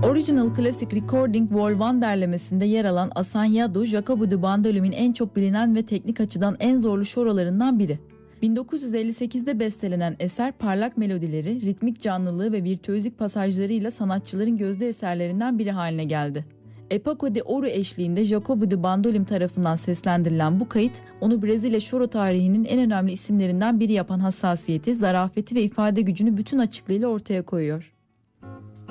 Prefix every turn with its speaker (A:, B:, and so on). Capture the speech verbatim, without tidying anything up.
A: Original Classic Recording Vol. bir derlemesinde yer alan Assagnado, Jacobo de Bandolio'nun en çok bilinen ve teknik açıdan en zorlu şorolarından biri. bin dokuz yüz elli sekizde bestelenen eser parlak melodileri, ritmik canlılığı ve virtüözik pasajlarıyla sanatçıların gözde eserlerinden biri haline geldi. Epaco de Ouro eşliğinde Jacobo de Bandolim tarafından seslendirilen bu kayıt, onu Brezilya şoro tarihinin en önemli isimlerinden biri yapan hassasiyeti, zarafeti ve ifade gücünü bütün açıklığıyla ortaya koyuyor.